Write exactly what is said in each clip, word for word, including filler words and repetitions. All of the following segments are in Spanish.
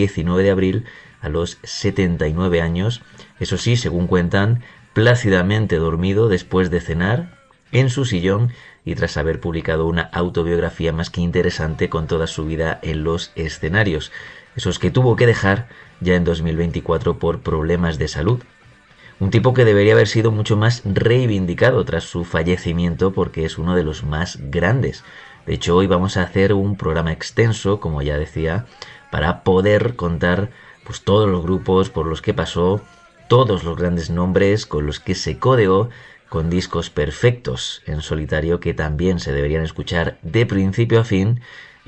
diecinueve de abril a los setenta y nueve años, eso sí, según cuentan, plácidamente dormido después de cenar en su sillón y tras haber publicado una autobiografía más que interesante con toda su vida en los escenarios, esos que tuvo que dejar ya en dos mil veinticuatro por problemas de salud. Un tipo que debería haber sido mucho más reivindicado tras su fallecimiento porque es uno de los más grandes. De hecho, hoy vamos a hacer un programa extenso, como ya decía, para poder contar pues todos los grupos por los que pasó, todos los grandes nombres con los que se codeó, con discos perfectos en solitario que también se deberían escuchar de principio a fin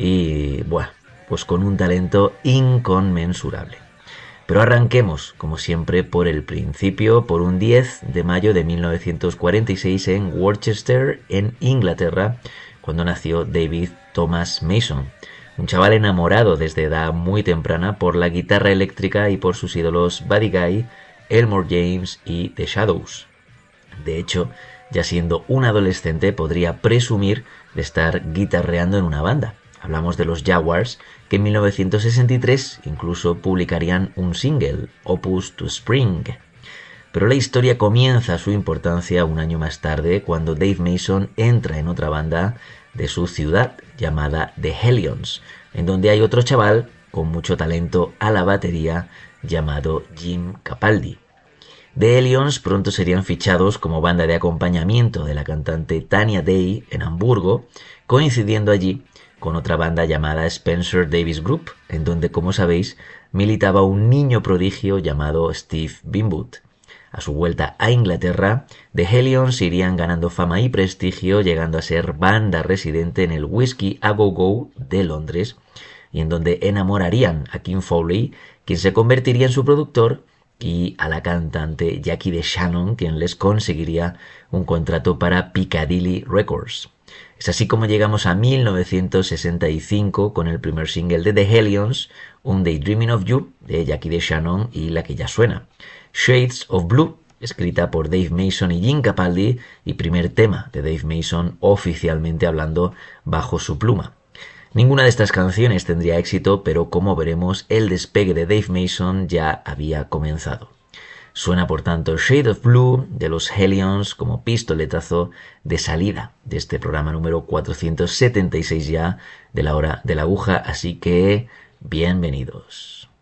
y, bueno, pues con un talento inconmensurable. Pero arranquemos, como siempre, por el principio, por un diez de mayo de mil novecientos cuarenta y seis en Worcester, en Inglaterra, cuando nació David Thomas Mason, un chaval enamorado desde edad muy temprana por la guitarra eléctrica y por sus ídolos Buddy Guy, Elmore James y The Shadows. De hecho, ya siendo un adolescente podría presumir de estar guitarreando en una banda. Hablamos de los Jaguars, que en mil novecientos sesenta y tres incluso publicarían un single, Opus to Spring. Pero la historia comienza su importancia un año más tarde, cuando Dave Mason entra en otra banda de su ciudad, llamada The Hellions, en donde hay otro chaval con mucho talento a la batería, llamado Jim Capaldi. The Hellions pronto serían fichados como banda de acompañamiento de la cantante Tanya Day en Hamburgo, coincidiendo allí con otra banda llamada Spencer Davis Group, en donde, como sabéis, militaba un niño prodigio llamado Steve Winwood. A su vuelta a Inglaterra, The Hellions irían ganando fama y prestigio, llegando a ser banda residente en el Whisky a Go Go de Londres, y en donde enamorarían a Kim Fowley, quien se convertiría en su productor, y a la cantante Jackie DeShannon, quien les conseguiría un contrato para Piccadilly Records. Es así como llegamos a mil novecientos sesenta y cinco con el primer single de The Hellions, un Daydreaming of You de Jackie DeShannon y la que ya suena, Shades of Blue, escrita por Dave Mason y Jim Capaldi y primer tema de Dave Mason oficialmente hablando bajo su pluma. Ninguna de estas canciones tendría éxito, pero como veremos, el despegue de Dave Mason ya había comenzado. Suena por tanto Shade of Blue de los Hellions como pistoletazo de salida de este programa número cuatrocientos setenta y seis ya de la hora de la aguja, así que bienvenidos.